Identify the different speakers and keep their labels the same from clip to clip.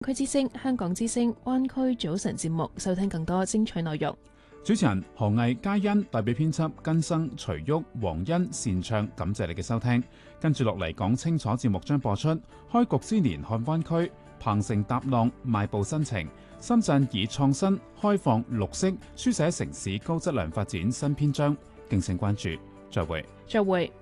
Speaker 1: 區之聲、香港之聲、灣區早晨節目，收聽更多精彩內容。
Speaker 2: 主持人何毅、嘉欣，代表編輯根生、徐旭、黃欣、善唱，感謝你嘅收聽。跟住落嚟講清楚節目將播出。開局之年看灣區，鵬城踏浪，邁步新程。深圳以創新、開放、綠色書寫城市高質量發展新篇章，敬請關注。再會。
Speaker 1: 再會。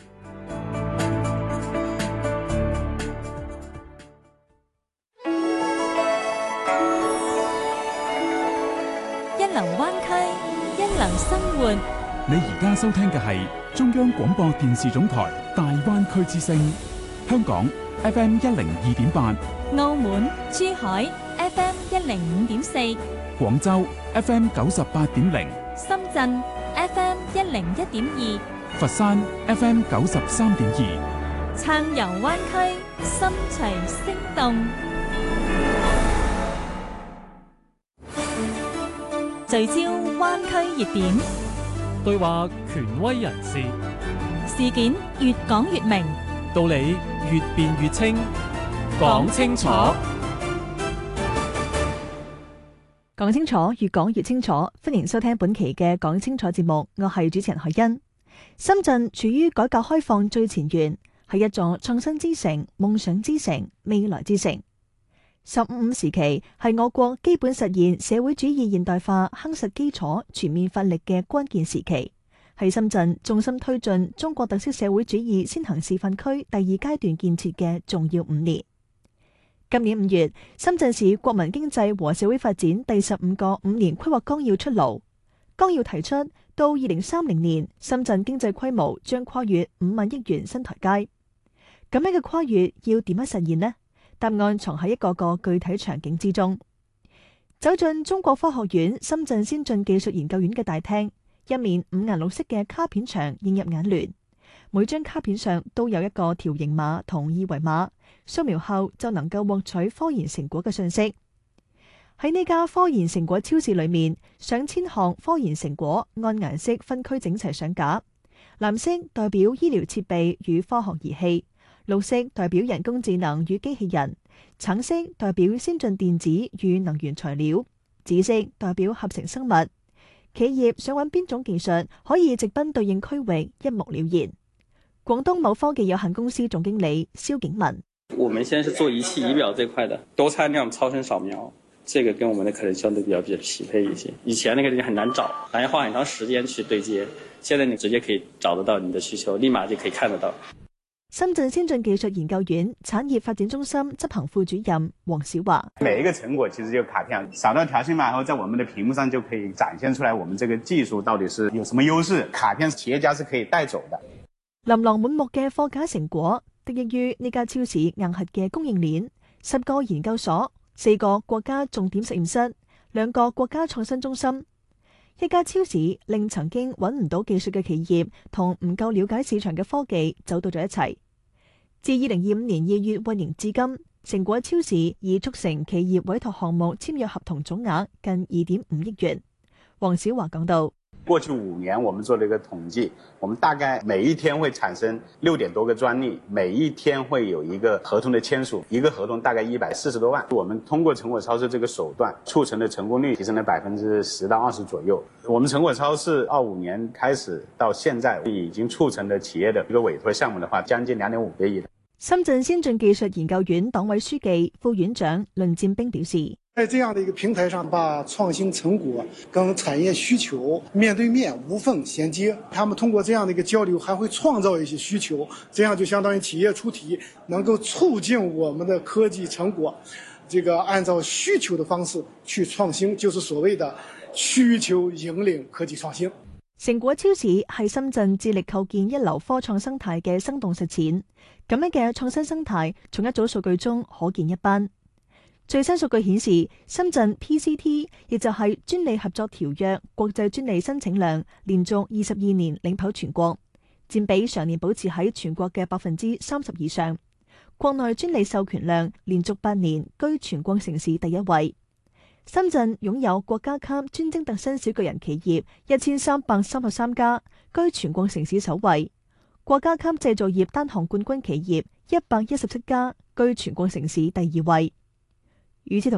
Speaker 3: 一流灣區，一流生活。
Speaker 4: 你而家收聽嘅係中央廣播電視總台大灣區之聲，香港 FM 102.8，
Speaker 3: 澳門、珠海 FM 105.4，
Speaker 4: 廣州 FM 98.0，
Speaker 3: 深圳 FM 101.2，
Speaker 4: 佛山 FM 93.2。
Speaker 3: 暢遊灣區，心隨聲動。聚焦灣區熱點，
Speaker 5: 對話權威人士，
Speaker 3: 事件越講越明，
Speaker 5: 道理越辯越清，講清楚。
Speaker 6: 講清楚，越講越清楚。歡迎收聽本期嘅講清楚節目，我係主持人海欣。深圳處於改革開放最前沿，係一座創新之城、夢想之城、未來之城。15時期係我國基本實現社會主義現代化夯實基礎、全面發力嘅關鍵時期，係深圳重心推進中國特色社會主義先行示範區第2階段建設嘅重要5年。今年5月，深圳市國民經濟和社會發展第15個5年規劃綱要出爐，綱要提出到2030年，深圳經濟規模將跨越5萬億元新台階。咁樣嘅跨越要點樣實現呢？答案藏喺一個個具體場景之中。走進中國科學院深圳先進技術研究院嘅大廳，一面5顏6色嘅卡片牆映入眼簾，每張卡片上都有一個條形碼同二維碼，掃描後就能夠獲取科研成果嘅信息。喺呢家科研成果超市裏面，上千項科研成果按顏色分區整齊上架，藍色代表醫療設備與科學儀器，綠色代表人工智能與機器人，橙色代表先進電子與能源材料，紫色代表合成生物。企業想揾邊種技術，可以直奔對應區域，一目了然。廣東某科技有限公司總經理蕭景文：
Speaker 7: 我們現在是做儀器儀表這塊的，多參量超聲掃描，這個跟我們的可能相對比較匹配一些。以前那個很難找，還要花很長時間去對接，現在你直接可以找得到你的需求，立馬就可以看得到。
Speaker 6: 深圳先進技術研究院產業發展中心執行副主任黃小華：
Speaker 8: 每一個成果其實就卡片，掃到條形碼後，在我們的屏幕上就可以展現出來，我們這個技術到底是有什麼優勢。卡片企業家是可以帶走的。
Speaker 6: 琳琅滿目嘅貨架成果，得益於呢家超市硬核嘅供應鏈，10個研究所，4個國家重點實驗室，2個國家創新中心。一家超市令曾經揾唔到技術嘅企業同唔夠了解市場嘅科技走到咗一齊。自2025年2月運營至今，成果超市已促成企業委託項目簽約合同總額近2.5億元。黃小華講到：
Speaker 8: 過去5年，我們做了一個統計，我們大概每一天會產生6點多個專利，每一天會有一個合同的簽署，一個合同大概140多萬。我們通過成果超市這個手段，促成的成功率提升了10%到20%左右。我們成果超市25年開始到現在，已經促成的企業的一個委託項目的話，將近2.5個億。
Speaker 6: 深圳先進技術研究院黨委書記、副院長論劍兵表示：
Speaker 9: 在這樣的一個平台上，把創新成果跟產業需求面對面無縫銜接。他們通過這樣的一個交流，還會創造一些需求，這樣就相當於企業出題，能夠促進我們的科技成果，這個按照需求的方式去創新，就是所謂的需求引領科技創新。
Speaker 6: 成果超市係深圳致力構建一流科創生態嘅生動實踐，咁樣嘅創新生態從一組數據中可見一斑。最新數據顯示，深圳 PCT 亦就係專利合作條約國際專利申請量連續22年領跑全國，佔比常年保持喺全國嘅30%以上。國內專利授權量連續8年居全國城市第一位。深圳擁有國家級專精特新小巨人企業1333家，居全國城市首位；國家級製造業單項冠軍企業114家，居全國城市第2位。 與此同